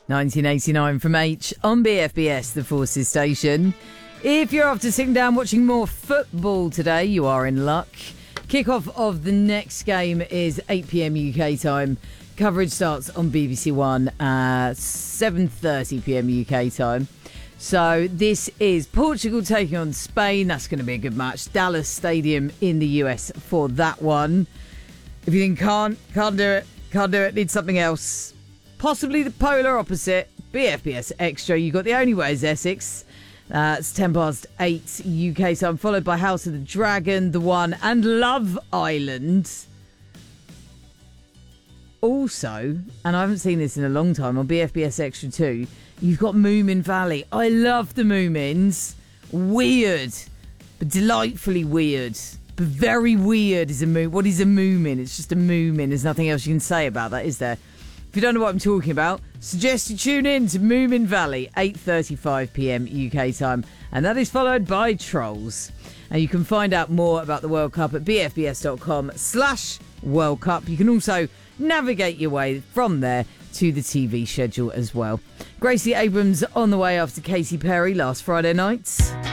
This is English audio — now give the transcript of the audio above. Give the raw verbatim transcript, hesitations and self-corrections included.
nineteen eighty-nine from H on B F B S, the Forces station. If you're after sitting down watching more football today, you are in luck. Kickoff of the next game is eight p.m. U K time. Coverage starts on B B C One at seven thirty p.m. U K time. So this is Portugal taking on Spain. That's going to be a good match. Dallas Stadium in the U S for that one. If you think can't, can't do it, can't do it, need something else, possibly the polar opposite, B F B S Extra. You've got The Only Way is Essex. Uh, it's ten past eight U K time, followed by House of the Dragon, The One, and Love Island. Also, and I haven't seen this in a long time, on B F B S Extra two, you've got Moomin Valley. I love the Moomins. Weird, but delightfully weird. But very weird is a Moomin. What is a Moomin? It's just a Moomin. There's nothing else you can say about that, is there? If you don't know what I'm talking about, suggest you tune in to Moomin Valley, eight thirty-five p.m. U K time. And that is followed by Trolls. And you can find out more about the World Cup at bfbs.com slash World Cup. You can also navigate your way from there to the T V schedule as well. Gracie Abrams on the way after Katy Perry last Friday night.